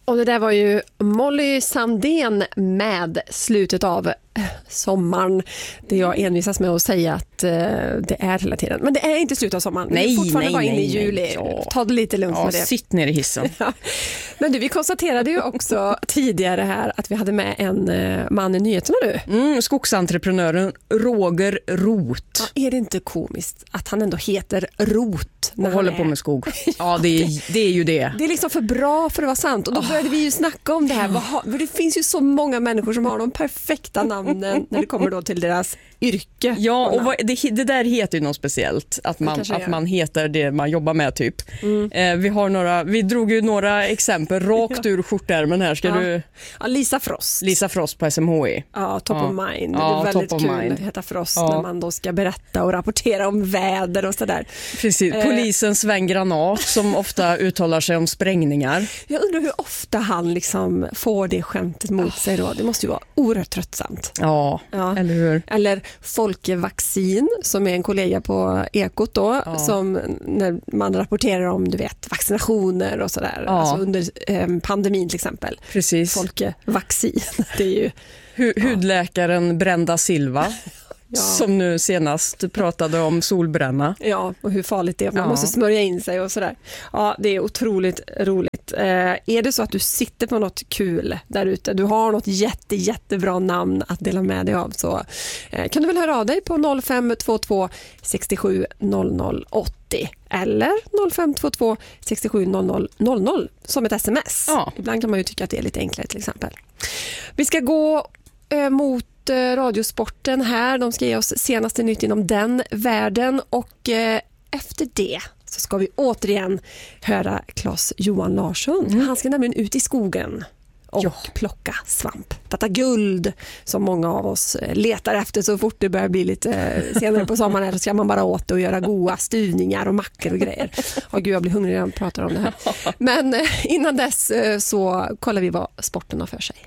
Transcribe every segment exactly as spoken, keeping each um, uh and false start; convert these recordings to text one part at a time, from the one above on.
Och det där var ju Molly Sandén med slutet av sommaren. Det jag envisas med att säga att uh, det är hela tiden. Men det är inte slutet av sommaren. Nej, det är fortfarande nej, bara inne i nej, juli. nej, ja. Ta det lite lugnt ja, med det. Sitt ner i hissen. Ja. Men du, vi konstaterade ju också tidigare här att vi hade med en uh, man i nyheterna nu. Mm, skogsentreprenören Roger Roth. Ja, är det inte komiskt att han ändå heter Roth? Och håller på med skog. Ja, det är, det är ju det. Det är liksom för bra för att vara sant. Och då började vi ju snacka om det här. Vad har, för det finns ju så många människor som har de perfekta namnen när det kommer då till deras yrke. Ja, och vad, det, det där heter ju något speciellt. Att man, att man heter det man jobbar med typ. Mm. Eh, vi, har några, vi drog ju några exempel rakt ur skjortärmen här. Ska ja. du... Ja, Lisa Frost. Lisa Frost på S M H I. Ja, top ja. of mind. Ja, det är väldigt kul mind. att heta Frost ja. när man då ska berätta och rapportera om väder och sådär. Precis, polisen Sven Granat som ofta uttalar sig om sprängningar. Jag undrar hur ofta han liksom får det skämtet mot sig då. Det måste ju vara oerhört tröttsamt. Ja, ja. eller hur? Eller Folke Vaccin som är en kollega på Ekot då, ja. som när man rapporterar om du vet vaccinationer och sådär. Ja. Alltså under eh, pandemin till exempel. Precis. Folke Vaccin. Det är ju Hu- ja. Hudläkaren Brenda Silva. Ja. Som nu senast pratade om solbränna. Ja, och hur farligt det är. Man ja. måste smörja in sig och sådär. Ja, det är otroligt roligt. Eh, är det så att du sitter på något kul där ute, du har något jätte, jättebra namn att dela med dig av, så eh, kan du väl höra av dig på noll fem två två sex sju noll noll åttio eller noll fem två två sex sju noll noll noll noll som ett sms. Ja. Ibland kan man ju tycka att det är lite enklare till exempel. Vi ska gå eh, mot Radiosporten här. De ska ge oss senaste nytt inom den världen och eh, efter det så ska vi återigen höra Claes Johan Larsson. Mm. Han ska nämligen ut i skogen och ja. plocka svamp. Detta guld som många av oss letar efter så fort det börjar bli lite senare på sommaren här, så ska man bara åt och göra goda stuvningar och mackor och grejer. Åh gud, jag blir hungrig när jag pratar om det här. Men eh, innan dess eh, så kollar vi vad sporten har för sig.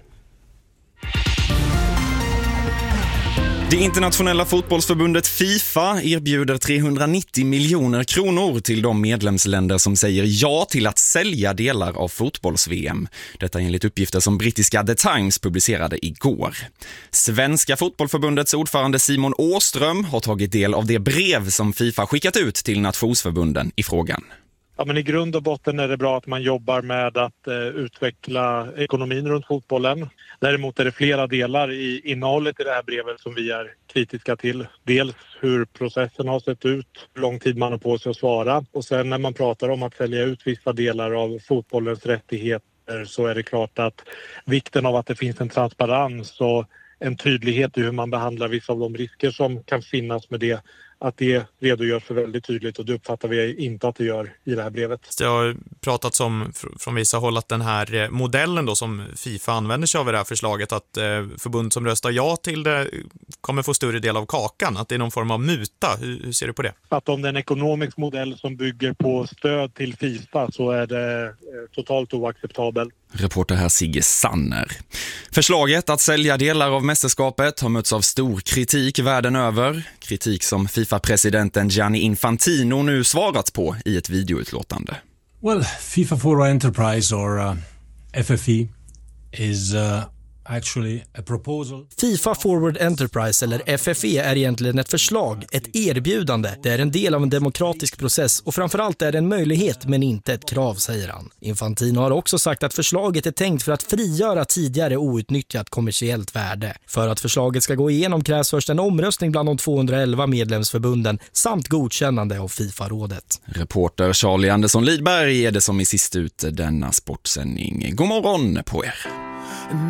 Det internationella fotbollsförbundet FIFA erbjuder trehundranittio miljoner kronor till de medlemsländer som säger ja till att sälja delar av fotbolls-V M. Detta enligt uppgifter som brittiska The Times publicerade igår. Svenska fotbollförbundets ordförande Simon Åström har tagit del av det brev som FIFA skickat ut till nationsförbunden i frågan. Ja, men i grund och botten är det bra att man jobbar med att eh, utveckla ekonomin runt fotbollen. Däremot är det flera delar i innehållet i det här brevet som vi är kritiska till. Dels hur processen har sett ut, hur lång tid man har på sig att svara. Och sen när man pratar om att sälja ut vissa delar av fotbollens rättigheter så är det klart att vikten av att det finns en transparens och en tydlighet i hur man behandlar vissa av de risker som kan finnas med det, att det redogörs för väldigt tydligt, och det uppfattar vi inte att det gör i det här brevet. Det har pratats om från vissa håll att den här modellen då som FIFA använder sig av i det här förslaget, att förbund som röstar ja till det kommer få större del av kakan, att det är någon form av muta. Hur, hur ser du på det? Att om det är en ekonomisk modell som bygger på stöd till FIFA så är det totalt oacceptabelt. Reporter här Sigge Sanner. Förslaget att sälja delar av mästerskapet har mötts av stor kritik världen över. Kritik som FIFA-presidenten Gianni Infantino nu svarat på i ett videoutlåtande. Well, FIFA Forward Enterprise or uh, F F E is uh, actually a proposal. FIFA Forward Enterprise eller F F E är egentligen ett förslag, ett erbjudande. Det är en del av en demokratisk process och framförallt är det en möjlighet men inte ett krav, säger han. Infantino har också sagt att förslaget är tänkt för att frigöra tidigare outnyttjat kommersiellt värde. För att förslaget ska gå igenom krävs först en omröstning bland de tvåhundraelva medlemsförbunden samt godkännande av FIFA-rådet. Reporter Charlie Andersson Lidberg är det som i sist ut denna sportsändning. God morgon på er!